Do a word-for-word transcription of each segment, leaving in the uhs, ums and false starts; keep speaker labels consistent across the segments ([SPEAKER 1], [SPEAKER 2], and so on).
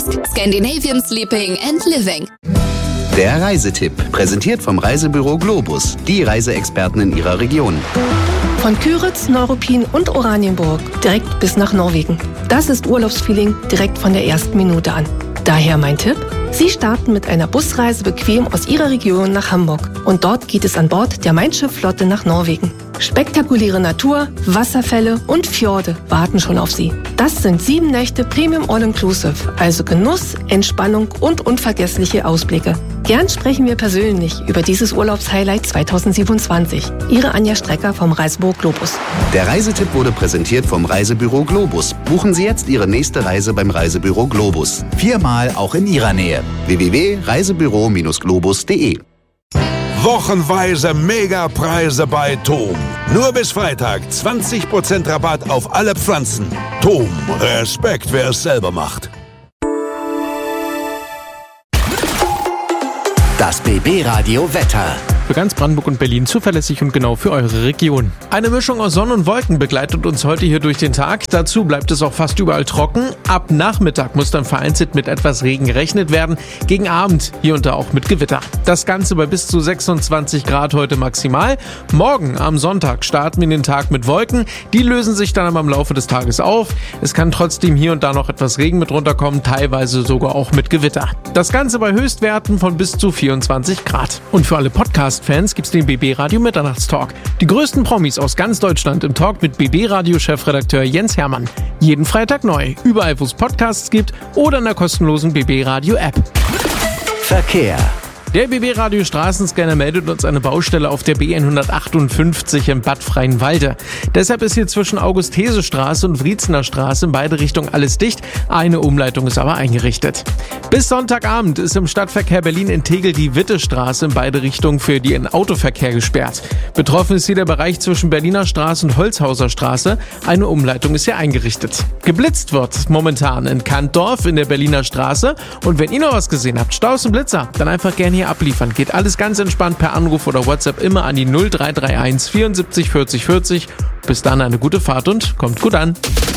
[SPEAKER 1] Scandinavian Sleeping and Living.
[SPEAKER 2] Der Reisetipp, präsentiert vom Reisebüro Globus, die Reiseexperten in ihrer Region.
[SPEAKER 3] Von Küritz, Neuruppin und Oranienburg direkt bis nach Norwegen. Das ist Urlaubsfeeling direkt von der ersten Minute an. Daher mein Tipp: Sie starten mit einer Busreise bequem aus Ihrer Region nach Hamburg. Und dort geht es an Bord der Mein Schiff-Flotte nach Norwegen. Spektakuläre Natur, Wasserfälle und Fjorde warten schon auf Sie. Das sind sieben Nächte Premium All-Inclusive, also Genuss, Entspannung und unvergessliche Ausblicke. Gern sprechen wir persönlich über dieses Urlaubshighlight zweitausendsiebenundzwanzig. Ihre Anja Strecker vom Reisebüro Globus.
[SPEAKER 2] Der Reisetipp wurde präsentiert vom Reisebüro Globus. Buchen Sie jetzt Ihre nächste Reise beim Reisebüro Globus. Viermal auch in Ihrer Nähe. w w w punkt reisebüro globus punkt de
[SPEAKER 4] Wochenweise Megapreise bei Tom. Nur bis Freitag zwanzig Prozent Rabatt auf alle Pflanzen. Tom, Respekt, wer es selber macht.
[SPEAKER 2] Das B B-Radio Wetter.
[SPEAKER 5] Für ganz Brandenburg und Berlin zuverlässig und genau für eure Region. Eine Mischung aus Sonne und Wolken begleitet uns heute hier durch den Tag. Dazu bleibt es auch fast überall trocken. Ab Nachmittag muss dann vereinzelt mit etwas Regen gerechnet werden. Gegen Abend hier und da auch mit Gewitter. Das Ganze bei bis zu sechsundzwanzig Grad heute maximal. Morgen am Sonntag starten wir den Tag mit Wolken. Die lösen sich dann aber im Laufe des Tages auf. Es kann trotzdem hier und da noch etwas Regen mit runterkommen, teilweise sogar auch mit Gewitter. Das Ganze bei Höchstwerten von bis zu vierundzwanzig Grad. Und für alle Podcast-Fans gibt's den B B-Radio Mitternachtstalk. Die größten Promis aus ganz Deutschland im Talk mit B B-Radio-Chefredakteur Jens Hermann. Jeden Freitag neu, überall wo es Podcasts gibt oder in der kostenlosen B B-Radio-App.
[SPEAKER 2] Verkehr.
[SPEAKER 5] Der B B-Radio Straßenscanner meldet uns eine Baustelle auf der B hundertachtundfünfzig im Bad Freienwalde. Deshalb ist hier zwischen August-Hese-Straße und Wriezener Straße in beide Richtungen alles dicht. Eine Umleitung ist aber eingerichtet. Bis Sonntagabend ist im Stadtverkehr Berlin in Tegel die Wittestraße in beide Richtungen für den Autoverkehr gesperrt. Betroffen ist hier der Bereich zwischen Berliner Straße und Holzhauser Straße. Eine Umleitung ist hier eingerichtet. Geblitzt wird momentan in Kantdorf in der Berliner Straße. Und wenn ihr noch was gesehen habt, Staus und Blitzer, dann einfach gerne hier abliefern. Geht alles ganz entspannt per Anruf oder WhatsApp immer an die null drei drei eins vierundsiebzig vierzig vierzig. Bis dann eine gute Fahrt und kommt gut an.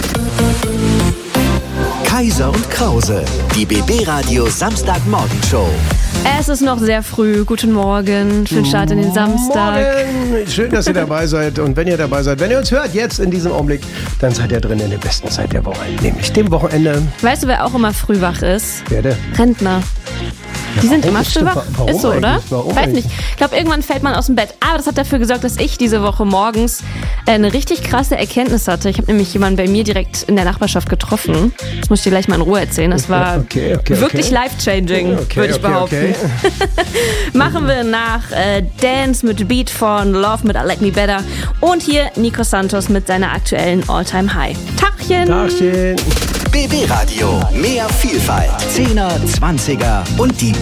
[SPEAKER 2] Kaiser und Krause, die B B-Radio Samstagmorgenshow.
[SPEAKER 6] Es ist noch sehr früh. Guten Morgen. Schönen Start in den Samstag.
[SPEAKER 7] Morgen. Schön, dass ihr dabei seid. Und wenn ihr dabei seid, wenn ihr uns hört, jetzt in diesem Augenblick, dann seid ihr drin in der besten Zeit der Woche, nämlich dem Wochenende.
[SPEAKER 6] Weißt du, wer auch immer früh wach ist?
[SPEAKER 7] Wer denn?
[SPEAKER 6] Rentner. Die sind immer früh wach.
[SPEAKER 7] Warum
[SPEAKER 6] ist so, oder?
[SPEAKER 7] Warum
[SPEAKER 6] Weiß nicht. Ich glaube, irgendwann fällt man aus dem Bett. Aber das hat dafür gesorgt, dass ich diese Woche morgens eine richtig krasse Erkenntnis hatte. Ich habe nämlich jemanden bei mir direkt in der Nachbarschaft getroffen. Das muss ich dir gleich mal in Ruhe erzählen. Das war
[SPEAKER 7] okay, okay,
[SPEAKER 6] wirklich
[SPEAKER 7] okay.
[SPEAKER 6] life-changing,
[SPEAKER 7] okay,
[SPEAKER 6] würde ich
[SPEAKER 7] okay,
[SPEAKER 6] behaupten.
[SPEAKER 7] Okay.
[SPEAKER 6] Machen wir nach äh, Dance mit Beat von Love mit I Like Me Better. Und hier Nico Santos mit seiner aktuellen All-Time-High. Tachchen!
[SPEAKER 7] Tachchen!
[SPEAKER 2] B B-Radio, mehr Vielfalt. Zehner, Zwanziger und die